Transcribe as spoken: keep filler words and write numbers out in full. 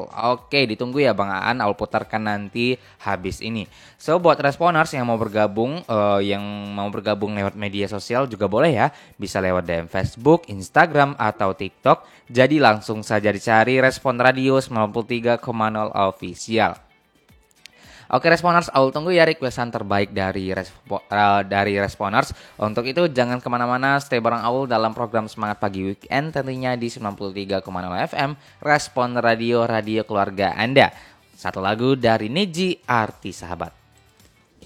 Betul. Oke, ditunggu ya Bang Aan, Aul putarkan nanti habis ini. So buat responers yang mau bergabung, eh, yang mau bergabung lewat media sosial juga boleh ya. Bisa lewat D M Facebook, Instagram atau TikTok. Jadi langsung saja dicari Respon Radio sembilan puluh tiga koma nol Official. Oke Responers, Aul tunggu ya requestan terbaik dari respo, uh, dari Responers. Untuk itu jangan kemana-mana, stay bareng Aul dalam program Semangat Pagi Weekend tentunya di sembilan puluh tiga koma nol F M Respon Radio, radio keluarga Anda. Satu lagu dari Neji, Arti Sahabat.